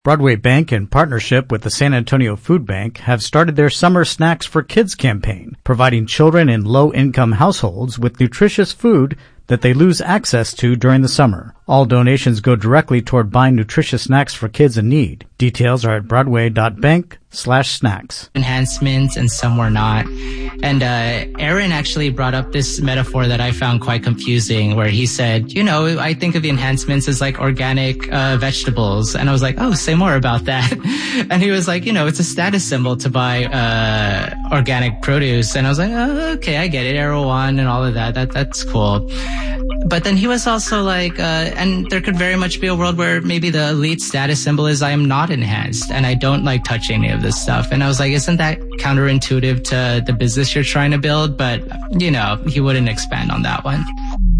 Broadway Bank, in partnership with the San Antonio Food Bank, have started their Summer Snacks for Kids campaign, providing children in low-income households with nutritious food that they lose access to during the summer. All donations go directly toward buying nutritious snacks for kids in need. Details are at broadway.bank/snacks. Enhancements and some were not. And Aaron actually brought up this metaphor that I found quite confusing, where he said, I think of the enhancements as like organic vegetables. And I was like, oh, say more about that. And he was like, it's a status symbol to buy organic produce. And I was like, oh, okay, I get it. Erewhon and all of that. That's cool. But then he was also like, and there could very much be a world where maybe the elite status symbol is I am not enhanced and I don't like touch any of this stuff. And I was like, isn't that counterintuitive to the business you're trying to build? But, he wouldn't expand on that one.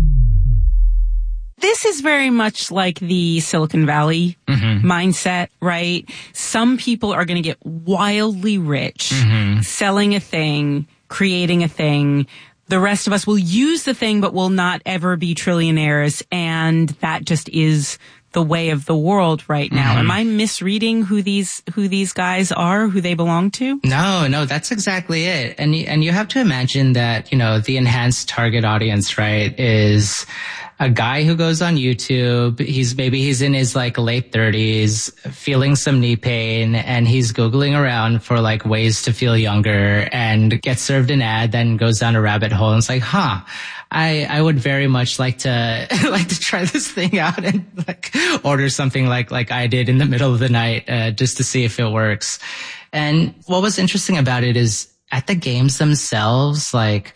This is very much like the Silicon Valley mindset, right? Some people are going to get wildly rich selling a thing, creating a thing. The rest of us will use the thing, but will not ever be trillionaires. And that just is the way of the world right now. Am I misreading who these guys are, who they belong to? No, that's exactly it. And you have to imagine that, the enhanced target audience, right, is a guy who goes on YouTube. He's in his like late 30s, feeling some knee pain, and he's Googling around for like ways to feel younger, and gets served an ad, then goes down a rabbit hole and it's like, I would very much like to try this thing out and like order something like I did in the middle of the night, just to see if it works. And what was interesting about it is at the games themselves, like,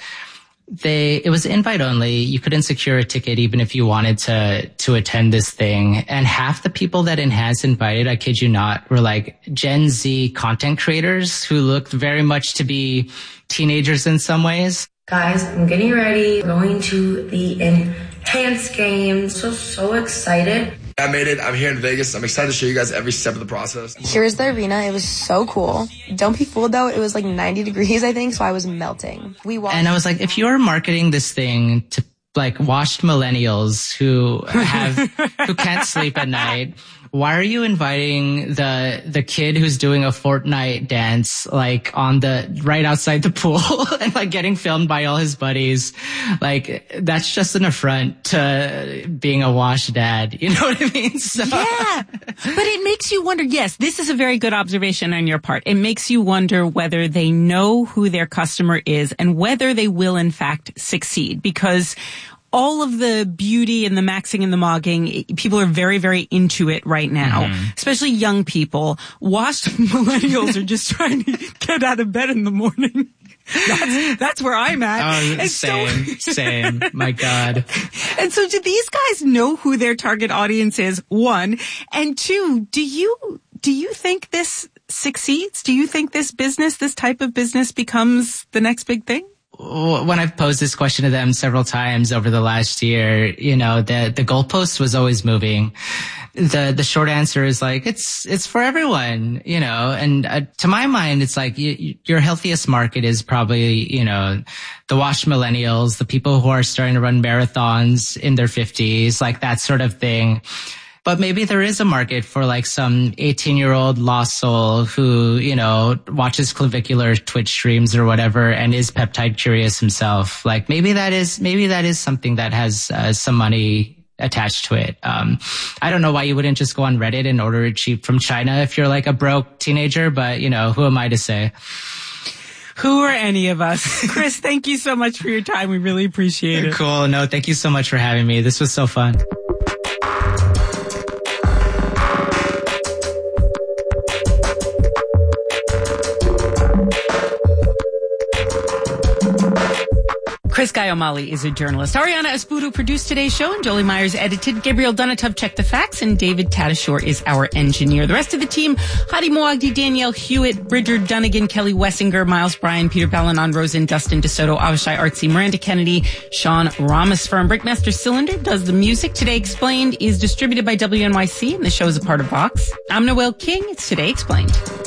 it was invite only. You couldn't secure a ticket even if you wanted to attend this thing. And half the people that Enhance invited, I kid you not, were like Gen Z content creators who looked very much to be teenagers in some ways. Guys, I'm getting ready. Going to the Enhance game. So excited. I made it. I'm here in Vegas. I'm excited to show you guys every step of the process. Here's the arena. It was so cool. Don't be fooled though. It was like 90 degrees, I think. So I was melting. And I was like, if you're marketing this thing to like washed millennials who can't sleep at night, why are you inviting the kid who's doing a Fortnite dance like right outside the pool and like getting filmed by all his buddies? Like, that's just an affront to being a washed dad. You know what I mean? So. Yeah. But it makes you wonder. Yes, this is a very good observation on your part. It makes you wonder whether they know who their customer is and whether they will in fact succeed, because all of the beauty and the maxing and the mogging, people are very, very into it right now, especially young people. Washed millennials are just trying to get out of bed in the morning. That's where I'm at. Oh, same. My God. And so do these guys know who their target audience is? One. And two, do you think this succeeds? Do you think this type of business becomes the next big thing? When I've posed this question to them several times over the last year, the goalpost was always moving. The short answer is like, it's for everyone, and to my mind, it's like your healthiest market is probably, the washed millennials, the people who are starting to run marathons in their 50s, like that sort of thing. But maybe there is a market for like some 18-year-old lost soul who, watches clavicular Twitch streams or whatever and is peptide curious himself. Like maybe that is something that has some money attached to it. I don't know why you wouldn't just go on Reddit and order it cheap from China if you're like a broke teenager, but who am I to say? Who are any of us? Chris, thank you so much for your time. We really appreciate it. Cool. No, thank you so much for having me. This was so fun. Chris Guy O'Malley is a journalist. Ariana Espudo produced today's show, and Jolie Myers edited. Gabriel Donatov checked the facts, and David Tadashore is our engineer. The rest of the team, Hadi Moagdi, Danielle Hewitt, Bridger Dunnigan, Kelly Wessinger, Miles Bryan, Peter Balanon, Rosen, Dustin DeSoto, Avishai Artsy, Miranda Kennedy, Sean Ramasfirm. Brickmaster Cylinder does the music. Today Explained is distributed by WNYC, and the show is a part of Vox. I'm Noel King. It's Today Explained.